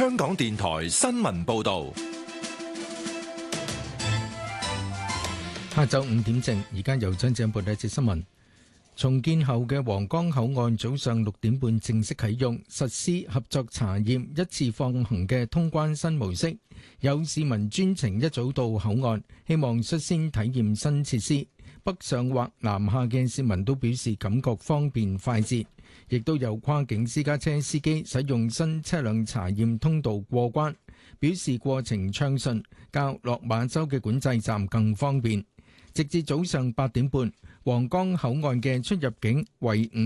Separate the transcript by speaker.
Speaker 1: 香港電台新聞報道。
Speaker 2: 下晝5點正，而家由張正報一節新聞。重建後嘅皇崗口岸早上6點半正式啟用，實施合作查驗一次放行嘅通關新模式。有市民專程一早到口岸，希望率先體驗新設施。北上或南下嘅市民都表示感覺方便快捷，亦都有跨境私家車司機使用新車輛查驗通道過關，表示過程暢順，較落馬洲嘅管制站更方便。直至早上8點半，皇崗口岸嘅出入境為